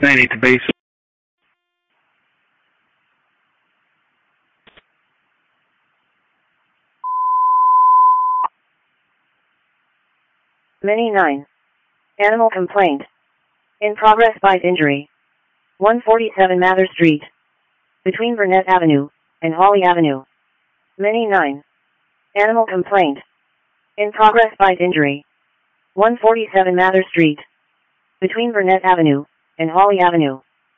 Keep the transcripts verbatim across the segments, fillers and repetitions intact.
ninety-eight to base. Mini nine. Animal complaint. In progress bite injury. one forty-seven Mather Street. Between Burnett Avenue and Holly Avenue. Mini nine. Animal complaint. In progress bite injury. one forty-seven Mather Street. Between Burnett Avenue and Holly Avenue.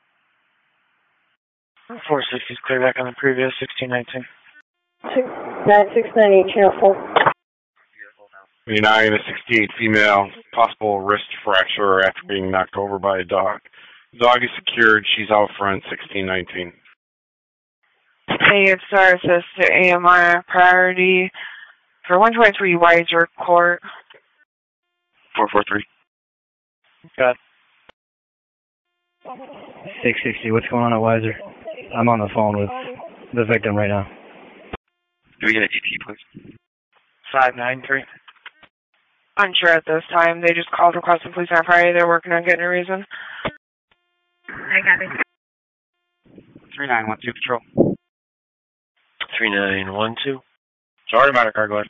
four sixty is clear back on the previous, sixteen nineteen. six ninety-eight, channel four. twenty-nine, a sixty-eight female, possible wrist fracture after being knocked over by a dog. Dog is secured, she's out front, sixteen nineteen. Hey, it's Star Assist to A M R priority for one twenty-three Weiser Court. four four three. Got six sixty, what's going on at Weiser? I'm on the phone with the victim right now. Do we get an E T, please? five nine three. Unsure at this time. They just called requesting police on Friday. They're working on getting a reason. I got it. three nine one two, patrol. three nine one two. Sorry about it, car, go ahead.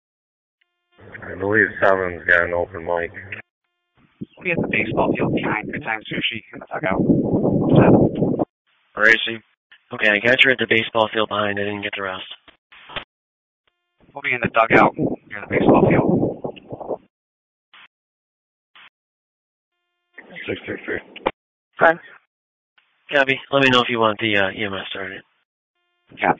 I believe Seven's got an open mic. We have the baseball field behind Good Time Sushi in the dugout. Seven. Racing. Okay, I got you at the baseball field behind. I didn't get the rest. We'll be in the dugout near the baseball field. six six three. Fine. Copy. Let me know if you want the uh, E M S started. Yeah.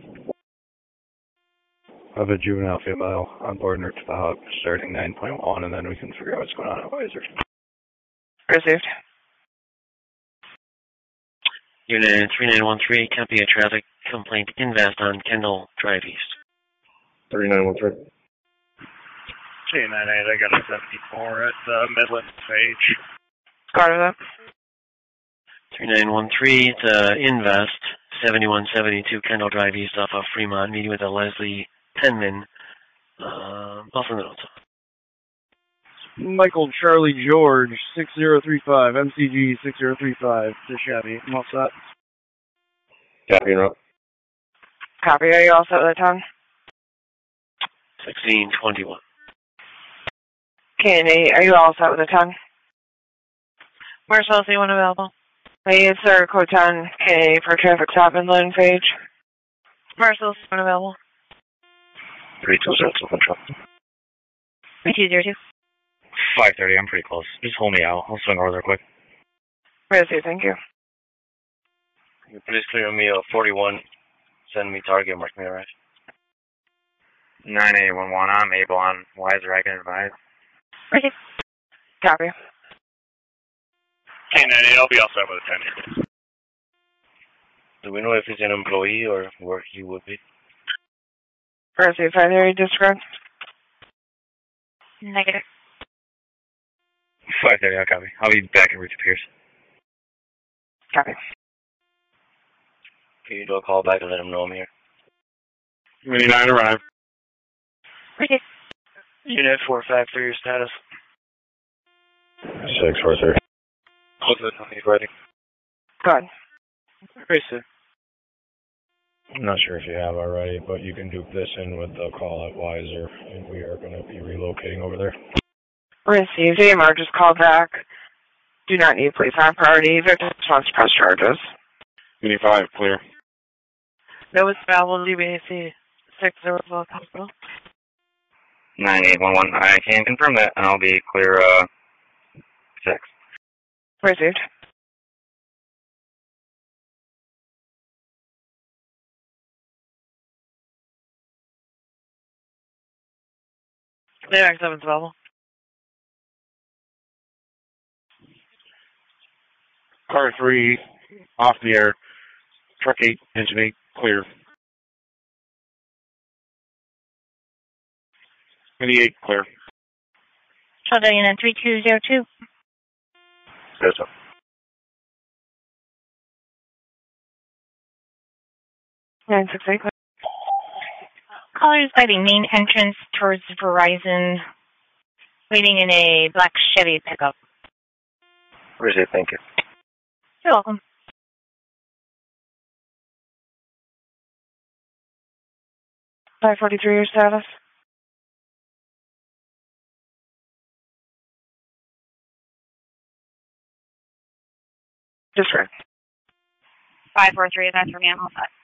I have a juvenile female on board Nurse the Hub starting nine point one, and then we can figure out what's going on at Weiser. Received. Unit three nine one three, copy a traffic complaint invest on Kendall Drive East. three nine one three. K nine eight, I got a seventy-four at uh, Midland Page. Got it up. three nine one three, it's uh, invest, seventy-one seventy-two Kendall Drive East off of Fremont, meeting with a Leslie Penman, uh, Boston Middle. Michael Charlie George, six zero three five, M C G six zero three five, to Chevy. I'm all set. Copy, and up. Copy. Are you all set with the tongue? sixteen twenty-one. K and eight, are you all set with the tongue? Marcel, is anyone available? Hey, it's Sarah Coton, K for traffic stop in Lynn Page. Marcel, is anyone available? three two zero two, control. three two zero two. five thirty, I'm pretty close. Just hold me out. I'll swing over there quick. Received, thank you. Please clear me a forty-one. Send me target, mark me arrive. nine eight one one, I'm able on Weiser, I can advise. Received. Copy. K nine eight, I'll be all set with a ten here. Do we know if he's an employee or where he would be? Received, five thirty, disregard. Negative. five thirty, I'll copy. I'll be back in Richard Pierce. Copy. Can you do a call back and let him know I'm here? twenty-nine arrived. Received. Unit four five three, your status. six four three. Close to the company, ready. Good. Racing. I'm not sure if you have already, but you can dupe this in with the call at Weiser, and we are going to be relocating over there. Received. A M R just called back. Do not need police on priority. Victim wants to press charges. twenty-five, clear. No, it's available to D B A C six zero four hospital. nine eight one one, I can confirm that, and I'll be clear, uh, six. Received. Clear X seven's available. Car three, off the air. Truck eight, engine eight, clear. twenty-eight, clear. Charlie Unit three two zero two. Yes, sir. nine six eight. Callers by the main entrance towards Verizon, waiting in a black Chevy pickup. Appreciate it, thank you. You're welcome. five forty-three, your status? Disregard. five four three, that's for me. I'm all set.